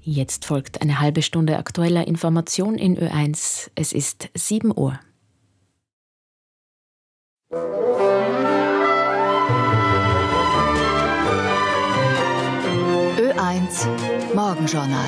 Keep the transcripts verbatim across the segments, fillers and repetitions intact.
Jetzt folgt eine halbe Stunde aktueller Information in Ö eins. Es ist sieben Uhr. Ö eins Morgenjournal.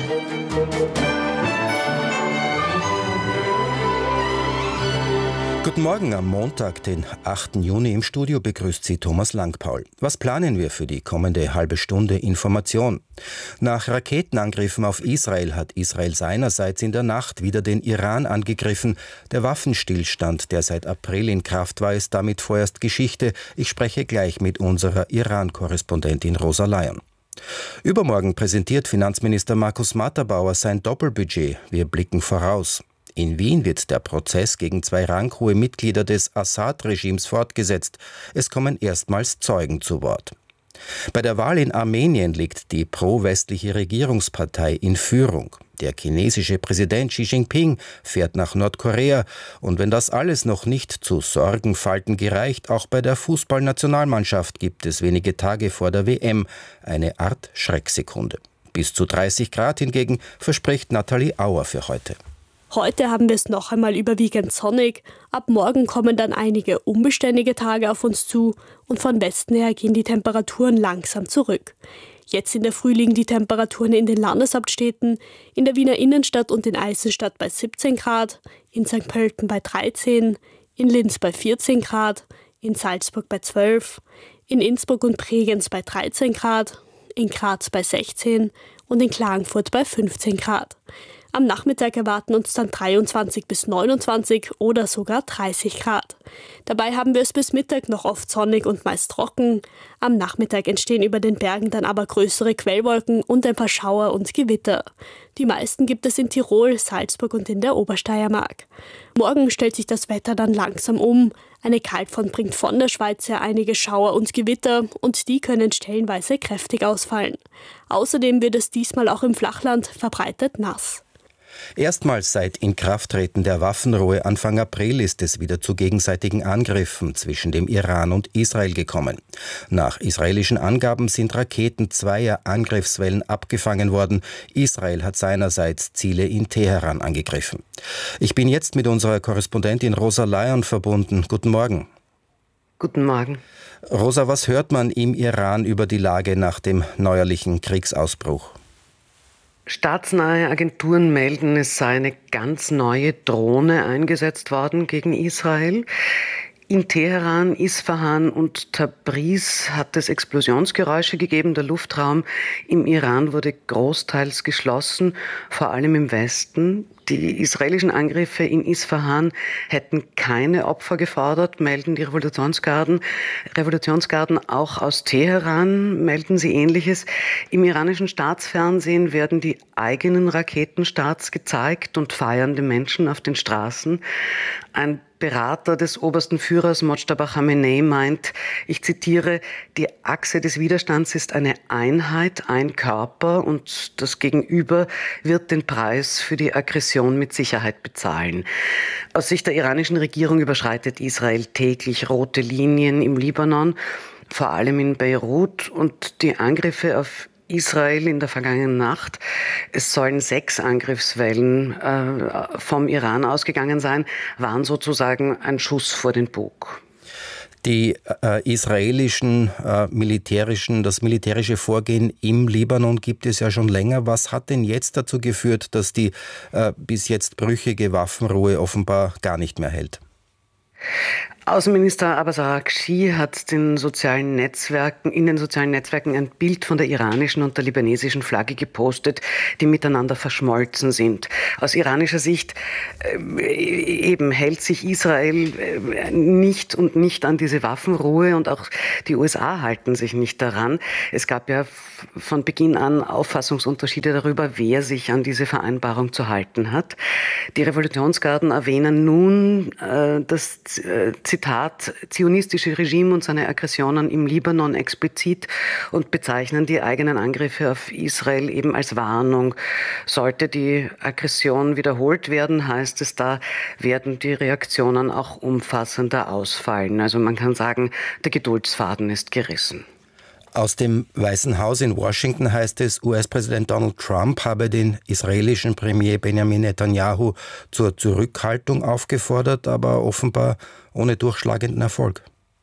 Guten Morgen am Montag, den achten Juni. Im Studio begrüßt Sie Thomas Langpaul. Was planen wir für die kommende halbe Stunde Information? Nach Raketenangriffen auf Israel hat Israel seinerseits in der Nacht wieder den Iran angegriffen. Der Waffenstillstand, der seit April in Kraft war, ist damit vorerst Geschichte. Ich spreche gleich mit unserer Iran-Korrespondentin Rosa Lyon. Übermorgen präsentiert Finanzminister Markus Matterbauer sein Doppelbudget. Wir blicken voraus. In Wien wird der Prozess gegen zwei ranghohe Mitglieder des Assad-Regimes fortgesetzt. Es kommen erstmals Zeugen zu Wort. Bei der Wahl in Armenien liegt die pro-westliche Regierungspartei in Führung. Der chinesische Präsident Xi Jinping fährt nach Nordkorea. Und wenn das alles noch nicht zu Sorgenfalten gereicht, auch bei der Fußballnationalmannschaft gibt es wenige Tage vor der W M eine Art Schrecksekunde. Bis zu dreißig Grad hingegen verspricht Nathalie Auer für heute. Heute haben wir es noch einmal überwiegend sonnig. Ab morgen kommen dann einige unbeständige Tage auf uns zu und von Westen her gehen die Temperaturen langsam zurück. Jetzt in der Früh liegen die Temperaturen in den Landeshauptstädten, in der Wiener Innenstadt und in Eisenstadt bei siebzehn Grad, in Sankt Pölten bei dreizehn, in Linz bei vierzehn Grad, in Salzburg bei zwölf, in Innsbruck und Bregenz bei dreizehn Grad, in Graz bei sechzehn und in Klagenfurt bei fünfzehn Grad. Am Nachmittag erwarten uns dann dreiundzwanzig bis neunundzwanzig oder sogar dreißig Grad. Dabei haben wir es bis Mittag noch oft sonnig und meist trocken. Am Nachmittag entstehen über den Bergen dann aber größere Quellwolken und ein paar Schauer und Gewitter. Die meisten gibt es in Tirol, Salzburg und in der Obersteiermark. Morgen stellt sich das Wetter dann langsam um. Eine Kaltfront bringt von der Schweiz her einige Schauer und Gewitter und die können stellenweise kräftig ausfallen. Außerdem wird es diesmal auch im Flachland verbreitet nass. Erstmals seit Inkrafttreten der Waffenruhe Anfang April ist es wieder zu gegenseitigen Angriffen zwischen dem Iran und Israel gekommen. Nach israelischen Angaben sind Raketen zweier Angriffswellen abgefangen worden. Israel hat seinerseits Ziele in Teheran angegriffen. Ich bin jetzt mit unserer Korrespondentin Rosa Lyon verbunden. Guten Morgen. Guten Morgen. Rosa, was hört man im Iran über die Lage nach dem neuerlichen Kriegsausbruch? Staatsnahe Agenturen melden, es sei eine ganz neue Drohne eingesetzt worden gegen Israel. In Teheran, Isfahan und Tabriz hat es Explosionsgeräusche gegeben. Der Luftraum im Iran wurde großteils geschlossen, vor allem im Westen. Die israelischen Angriffe in Isfahan hätten keine Opfer gefordert, melden die Revolutionsgarden. Revolutionsgarden auch aus Teheran melden sie Ähnliches. Im iranischen Staatsfernsehen werden die eigenen Raketenstarts gezeigt und feiernde Menschen auf den Straßen. Ein Berater des obersten Führers Mojtaba Khamenei meint, ich zitiere, die Achse des Widerstands ist eine Einheit, ein Körper und das Gegenüber wird den Preis für die Aggression mit Sicherheit bezahlen. Aus Sicht der iranischen Regierung überschreitet Israel täglich rote Linien im Libanon, vor allem in Beirut, und die Angriffe auf Israel in der vergangenen Nacht. Es sollen sechs Angriffswellen äh, vom Iran ausgegangen sein, waren sozusagen ein Schuss vor den Bug. Die äh, israelischen äh, militärischen, das militärische Vorgehen im Libanon gibt es ja schon länger. Was hat denn jetzt dazu geführt, dass die äh, bis jetzt brüchige Waffenruhe offenbar gar nicht mehr hält? Außenminister Abbas Araghchi hat den sozialen Netzwerken, in den sozialen Netzwerken ein Bild von der iranischen und der libanesischen Flagge gepostet, die miteinander verschmolzen sind. Aus iranischer Sicht äh, eben hält sich Israel äh, nicht und nicht an diese Waffenruhe und auch die U S A halten sich nicht daran. Es gab ja von Beginn an Auffassungsunterschiede darüber, wer sich an diese Vereinbarung zu halten hat. Die Revolutionsgarden erwähnen nun äh, das äh, Zitat, zionistische Regime und seine Aggressionen im Libanon explizit und bezeichnen die eigenen Angriffe auf Israel eben als Warnung. Sollte die Aggression wiederholt werden, heißt es, da werden die Reaktionen auch umfassender ausfallen. Also man kann sagen, der Geduldsfaden ist gerissen. Aus dem Weißen Haus in Washington heißt es, U S-Präsident Donald Trump habe den israelischen Premier Benjamin Netanyahu zur Zurückhaltung aufgefordert, aber offenbar ohne durchschlagenden Erfolg.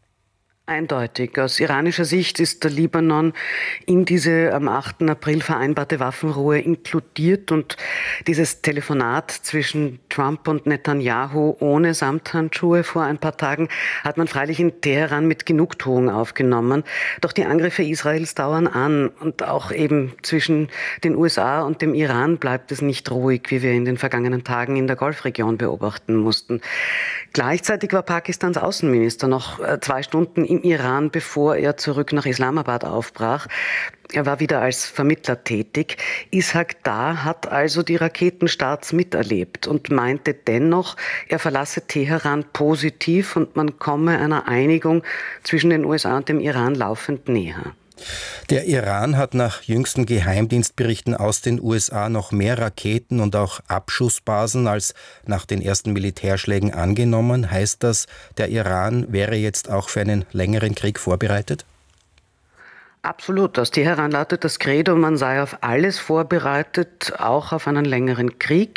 Eindeutig. Aus iranischer Sicht ist der Libanon in diese am achten April vereinbarte Waffenruhe inkludiert und dieses Telefonat zwischen Trump und Netanyahu ohne Samthandschuhe vor ein paar Tagen hat man freilich in Teheran mit Genugtuung aufgenommen. Doch die Angriffe Israels dauern an und auch eben zwischen den U S A und dem Iran bleibt es nicht ruhig, wie wir in den vergangenen Tagen in der Golfregion beobachten mussten. Gleichzeitig war Pakistans Außenminister noch zwei Stunden im Iran, bevor er zurück nach Islamabad aufbrach. Er war wieder als Vermittler tätig. Ishaq Dar hat also die Raketenstarts miterlebt und meinte dennoch, er verlasse Teheran positiv und man komme einer Einigung zwischen den U S A und dem Iran laufend näher. Der Iran hat nach jüngsten Geheimdienstberichten aus den U S A noch mehr Raketen und auch Abschussbasen als nach den ersten Militärschlägen angenommen. Heißt das, der Iran wäre jetzt auch für einen längeren Krieg vorbereitet? Absolut. Aus Teheran lautet das Credo, man sei auf alles vorbereitet, auch auf einen längeren Krieg.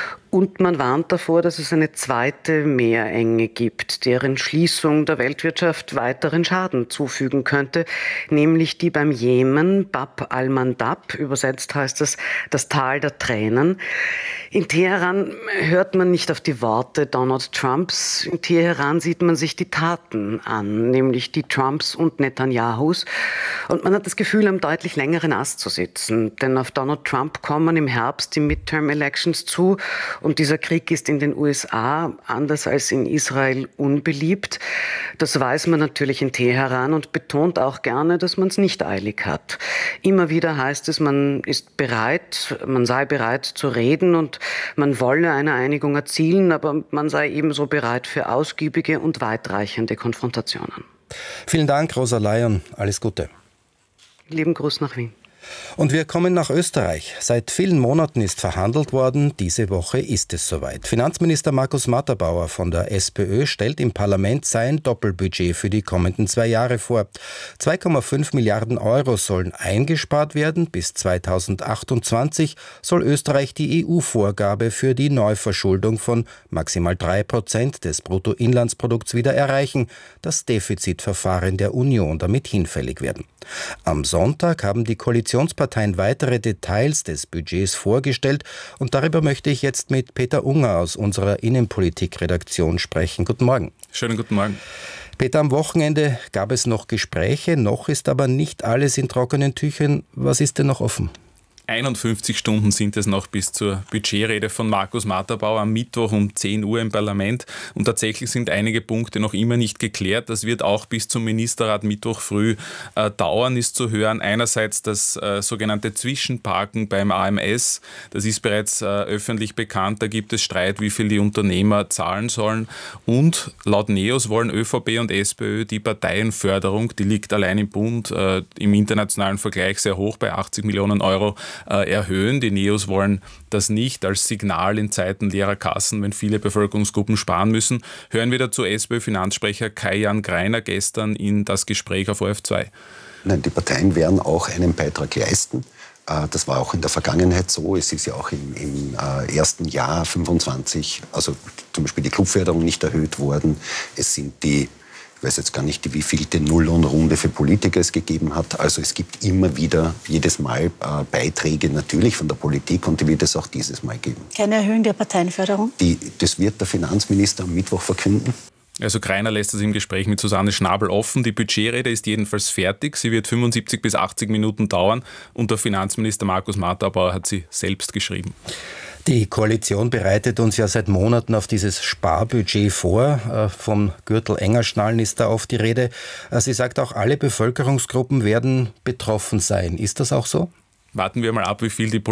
Und man warnt davor, dass es eine zweite Meerenge gibt, deren Schließung der Weltwirtschaft weiteren Schaden zufügen könnte, nämlich die beim Jemen, Bab al-Mandab, übersetzt heißt es das Tal der Tränen. In Teheran hört man nicht auf die Worte Donald Trumps, in Teheran sieht man sich die Taten an, nämlich die Trumps und Netanyahus. Und man hat das Gefühl, am deutlich längeren Ast zu sitzen, denn auf Donald Trump kommen im Herbst die Midterm-Elections zu. Und dieser Krieg ist in den U S A, anders als in Israel, unbeliebt. Das weiß man natürlich in Teheran und betont auch gerne, dass man es nicht eilig hat. Immer wieder heißt es, man ist bereit, man sei bereit zu reden und man wolle eine Einigung erzielen, aber man sei ebenso bereit für ausgiebige und weitreichende Konfrontationen. Vielen Dank, Rosa Lajon. Alles Gute. Lieben Gruß nach Wien. Und wir kommen nach Österreich. Seit vielen Monaten ist verhandelt worden. Diese Woche ist es soweit. Finanzminister Markus Matterbauer von der SPÖ stellt im Parlament sein Doppelbudget für die kommenden zwei Jahre vor. zwei Komma fünf Milliarden Euro sollen eingespart werden. Bis zweitausendachtundzwanzig soll Österreich die E U-Vorgabe für die Neuverschuldung von maximal drei Prozent des Bruttoinlandsprodukts wieder erreichen. Das Defizitverfahren der Union damit hinfällig werden. Am Sonntag haben die Koalitionsparteien weitere Details des Budgets vorgestellt und darüber möchte ich jetzt mit Peter Unger aus unserer Innenpolitik-Redaktion sprechen. Guten Morgen. Schönen guten Morgen. Peter, am Wochenende gab es noch Gespräche, noch ist aber nicht alles in trockenen Tüchern. Was ist denn noch offen? einundfünfzig Stunden sind es noch bis zur Budgetrede von Markus Matterbauer am Mittwoch um zehn Uhr im Parlament. Und tatsächlich sind einige Punkte noch immer nicht geklärt. Das wird auch bis zum Ministerrat Mittwoch früh äh, dauern, ist zu hören. Einerseits das äh, sogenannte Zwischenparken beim A M S. Das ist bereits äh, öffentlich bekannt. Da gibt es Streit, wie viel die Unternehmer zahlen sollen. Und laut NEOS wollen ÖVP und SPÖ die Parteienförderung, die liegt allein im Bund äh, im internationalen Vergleich sehr hoch bei achtzig Millionen Euro, erhöhen. Die NEOS wollen das nicht als Signal in Zeiten leerer Kassen, wenn viele Bevölkerungsgruppen sparen müssen. Hören wir dazu SPÖ-Finanzsprecher Kai-Jan Greiner gestern in das Gespräch auf O R F zwei. Nein, die Parteien werden auch einen Beitrag leisten. Das war auch in der Vergangenheit so. Es ist ja auch im, im ersten Jahr fünfundzwanzig, also zum Beispiel die Clubförderung nicht erhöht worden. Es sind die Ich weiß jetzt gar nicht, wie viel die Nulllohnrunde für Politiker es gegeben hat. Also es gibt immer wieder, jedes Mal äh, Beiträge natürlich von der Politik und die wird es auch dieses Mal geben. Keine Erhöhung der Parteienförderung? Die, das wird der Finanzminister am Mittwoch verkünden. Also Greiner lässt es im Gespräch mit Susanne Schnabel offen. Die Budgetrede ist jedenfalls fertig. Sie wird fünfundsiebzig bis achtzig Minuten dauern und der Finanzminister Markus Matterbauer hat sie selbst geschrieben. Die Koalition bereitet uns ja seit Monaten auf dieses Sparbudget vor. Vom Gürtel enger schnallen ist da oft die Rede. Sie sagt auch, alle Bevölkerungsgruppen werden betroffen sein. Ist das auch so? Warten wir mal ab, wie viel die